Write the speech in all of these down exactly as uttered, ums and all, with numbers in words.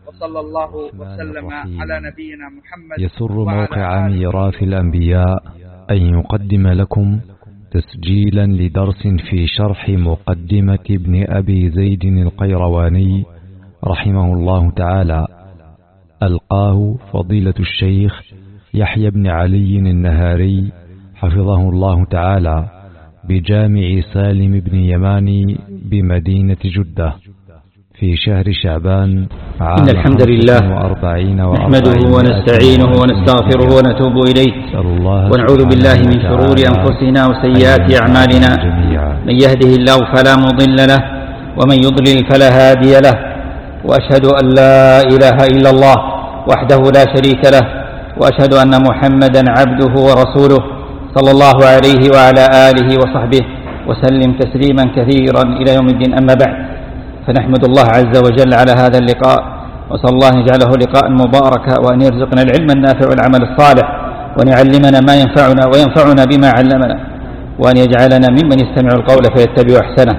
وصلى الله وسلم على نبينا محمد. يسر موقع ميراث الأنبياء أن يقدم لكم تسجيلا لدرس في شرح مقدمة ابن أبي زيد القيرواني رحمه الله تعالى، ألقاه فضيلة الشيخ يحيى بن علي النهاري حفظه الله تعالى بجامع سالم بن يماني بمدينة جدة في شهر شعبان عام إن الحمد لله نحمده ونستعينه ونستغفره ونتوب إليه ونعوذ بالله من شرور أنفسنا وسيئات أعمالنا، من يهده الله فلا مضل له ومن يضلل فلا هادي له، وأشهد أن لا إله إلا الله وحده لا شريك له، وأشهد أن محمدا عبده ورسوله صلى الله عليه وعلى آله وصحبه وسلم تسليما كثيرا إلى يوم الدين. أما بعد، فنحمد الله عز وجل على هذا اللقاء، وصلى الله أن يجعله لقاء مباركا، وأن يرزقنا العلم النافع والعمل الصالح، وأن يعلمنا ما ينفعنا وينفعنا بما علمنا، وأن يجعلنا ممن يستمع القول فيتبع أحسنه.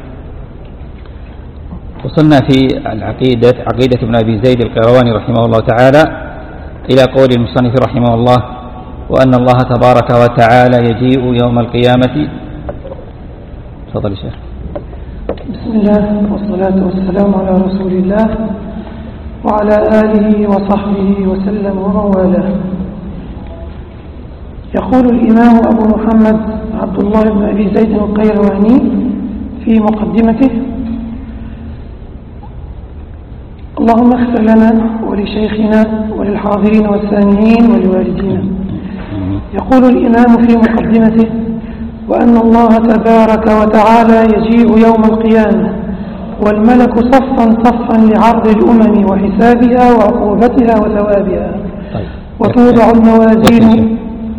وصلنا في العقيدة عقيدة ابن أبي زيد القيرواني رحمه الله تعالى إلى قول المصنف رحمه الله: وأن الله تبارك وتعالى يجيء يوم القيامة. تفضل شيخ. بسم الله والصلاة والسلام على رسول الله وعلى آله وصحبه وسلم ومن والاه. يقول الإمام أبو محمد عبد الله بن أبي زيد القيرواني في مقدمته: اللهم اغفر لنا ولشيخنا وللحاضرين والسامعين ولوالدينا. يقول الإمام في مقدمته: وأن الله تبارك وتعالى يجيء يوم القيامة والملك صفا صفا لعرض الأمم وحسابها وعقوبتها وثوابها، وتوضع الموازين.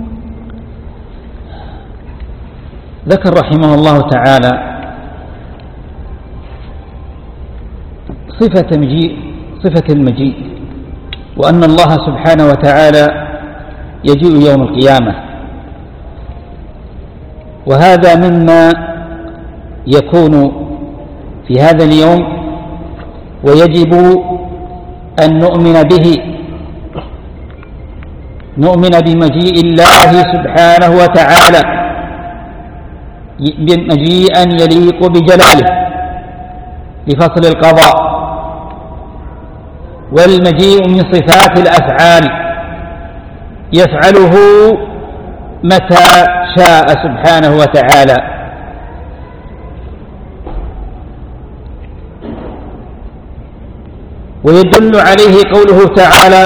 ذكر رحمه الله تعالى صفة مجيء صفة المجيء، وأن الله سبحانه وتعالى يجيء يوم القيامة، وهذا مما يكون في هذا اليوم، ويجب أن نؤمن به، نؤمن بمجيء الله سبحانه وتعالى مجيئا يليق بجلاله لفصل القضاء، والمجيء من صفات الأفعال يفعله متى شاء سبحانه وتعالى. ويدل عليه قوله تعالى: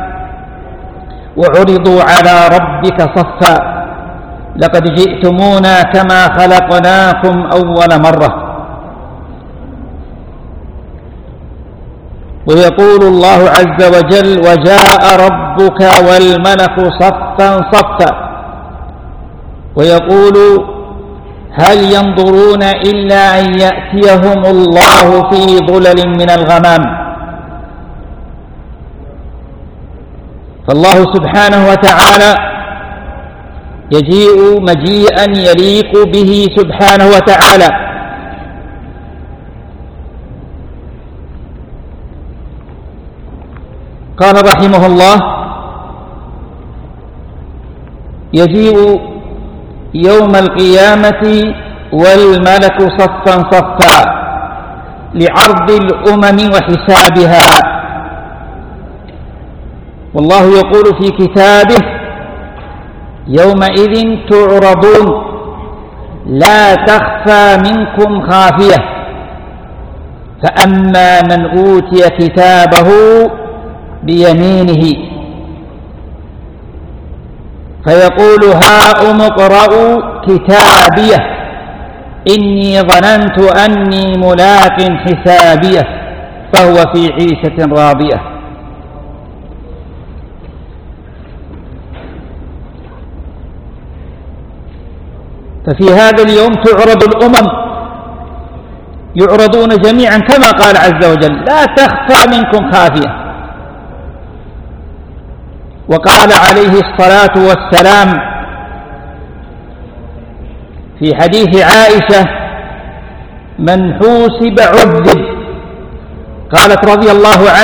وعرضوا على ربك صفا لقد جئتمونا كما خلقناكم أول مرة. ويقول الله عز وجل: وجاء ربك والملك صفا صفا. ويقول: هل ينظرون إلا أن يأتيهم الله في ظلل من الغمام. فالله سبحانه وتعالى يجيء مجيئا يليق به سبحانه وتعالى، قال رحمه الله: يجيء يوم القيامة والملك صفا صفا لعرض الأمم وحسابها. والله يقول في كتابه: يومئذ تعرضون لا تخفى منكم خافية، فأما من أوتي كتابه بيمينه فيقول: هاؤم اقرءوا كتابيه إني ظننت أني ملاق حسابيه فهو في عيشة راضية. ففي هذا اليوم تعرض الأمم، يعرضون جميعا كما قال عز وجل: لا تخفى منكم خافية. وقال عليه الصلاة والسلام في حديث عائشة: من حوسب عذب. قالت رضي الله